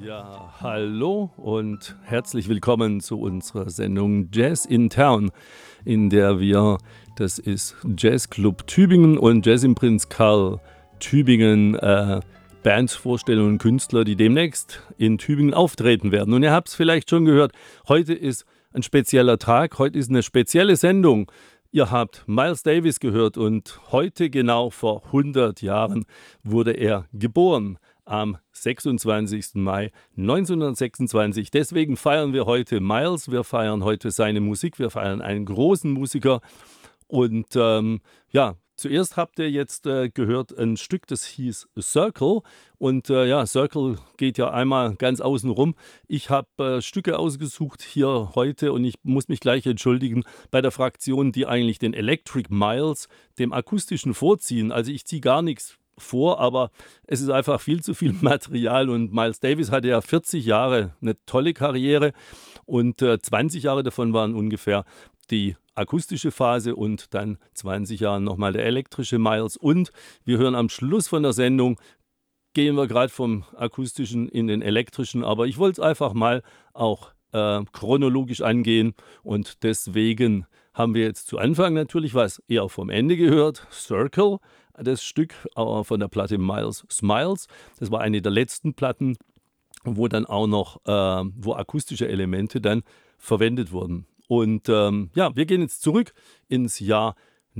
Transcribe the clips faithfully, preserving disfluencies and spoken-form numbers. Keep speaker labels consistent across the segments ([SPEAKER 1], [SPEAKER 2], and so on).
[SPEAKER 1] Ja, hallo und herzlich willkommen zu unserer Sendung Jazz in Town, in der wir, das ist Jazzclub Tübingen und Jazz im Prinz Karl Tübingen, äh, Bands vorstellen und Künstler, die demnächst in Tübingen auftreten werden. Und ihr habt es vielleicht schon gehört, heute ist ein spezieller Tag, heute ist eine spezielle Sendung. Ihr habt Miles Davis gehört und heute genau vor hundert Jahren wurde er geboren. Am sechsundzwanzigsten Mai neunzehnhundertsechsundzwanzig. Deswegen feiern wir heute Miles, wir feiern heute seine Musik, wir feiern einen großen Musiker. Und ähm, ja, zuerst habt ihr jetzt äh, gehört ein Stück, das hieß Circle. Und äh, ja, Circle geht ja einmal ganz außen rum. Ich habe äh, Stücke ausgesucht hier heute und ich muss mich gleich entschuldigen bei der Fraktion, die eigentlich den Electric Miles dem akustischen vorziehen. Also ich ziehe gar nichts vor, aber es ist einfach viel zu viel Material und Miles Davis hatte ja vierzig Jahre eine tolle Karriere und äh, zwanzig Jahre davon waren ungefähr die akustische Phase und dann zwanzig Jahre nochmal der elektrische Miles und wir hören am Schluss von der Sendung, gehen wir gerade vom akustischen in den elektrischen, aber ich wollte es einfach mal auch äh, chronologisch angehen und deswegen haben wir jetzt zu Anfang natürlich was eher vom Ende gehört, Circle, das Stück äh, von der Platte Miles Smiles. Das war eine der letzten Platten, wo dann auch noch, äh, wo akustische Elemente dann verwendet wurden. Und ähm, ja, wir gehen jetzt zurück ins Jahr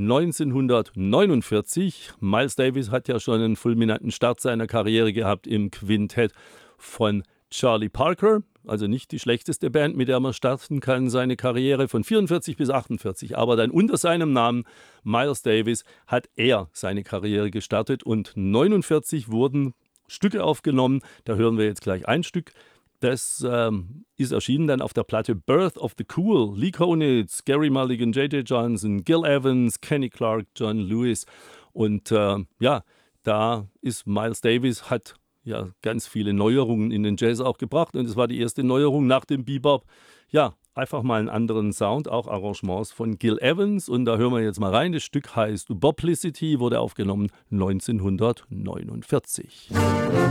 [SPEAKER 1] neunzehnhundertneunundvierzig. Miles Davis hat ja schon einen fulminanten Start seiner Karriere gehabt im Quintett von Charlie Parker, also nicht die schlechteste Band, mit der man starten kann, seine Karriere von vierundvierzig bis achtundvierzig. Aber dann unter seinem Namen Miles Davis hat er seine Karriere gestartet und neunundvierzig wurden Stücke aufgenommen. Da hören wir jetzt gleich ein Stück. Das ähm, ist erschienen dann auf der Platte Birth of the Cool. Lee Konitz, Gary Mulligan, J J Johnson, Gil Evans, Kenny Clarke, John Lewis. Und äh, ja, da ist Miles Davis, hat ja ganz viele Neuerungen in den Jazz auch gebracht. Und es war die erste Neuerung nach dem Bebop. Ja, einfach mal einen anderen Sound, auch Arrangements von Gil Evans. Und da hören wir jetzt mal rein. Das Stück heißt Boplicity, wurde aufgenommen neunzehnhundertneunundvierzig. Musik